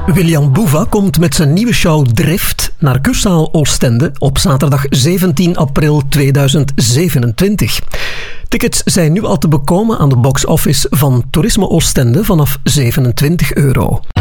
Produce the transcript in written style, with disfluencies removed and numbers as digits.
William Boeva komt met zijn nieuwe show Drift naar Kurzaal Oostende op zaterdag 17 april 2027. Tickets zijn nu al te bekomen aan de box-office van Toerisme Oostende vanaf €27.